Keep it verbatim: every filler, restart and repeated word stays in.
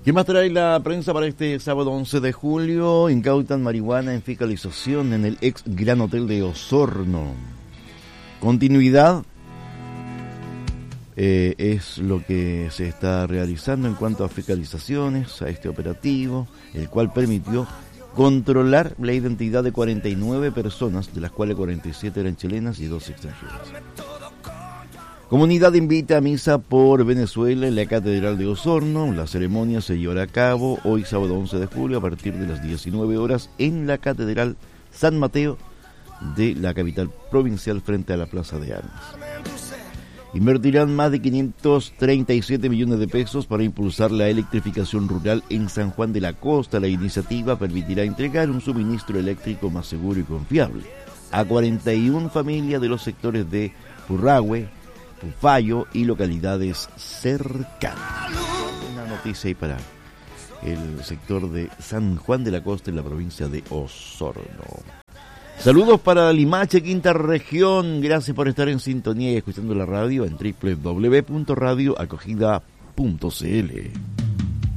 ¿Qué más trae la prensa para este sábado once de julio? Incautan marihuana en fiscalización en el ex Gran Hotel de Osorno. Continuidad eh, es lo que se está realizando en cuanto a fiscalizaciones a este operativo, el cual permitió controlar la identidad de cuarenta y nueve personas, de las cuales cuarenta y siete eran chilenas y dos extranjeras. Comunidad invita a misa por Venezuela en la Catedral de Osorno. La ceremonia se llevará a cabo hoy sábado once de julio a partir de las diecinueve horas en la Catedral San Mateo de la capital provincial frente a la Plaza de Armas. Invertirán más de quinientos treinta y siete millones de pesos para impulsar la electrificación rural en San Juan de la Costa. La iniciativa permitirá entregar un suministro eléctrico más seguro y confiable a cuarenta y una familias de los sectores de Purrahue, Pufayo y localidades cercanas. Una noticia ahí para el sector de San Juan de la Costa en la provincia de Osorno. Saludos para Limache, quinta región. Gracias por estar en sintonía y escuchando la radio en doble u doble u doble u punto radio acogida punto c l.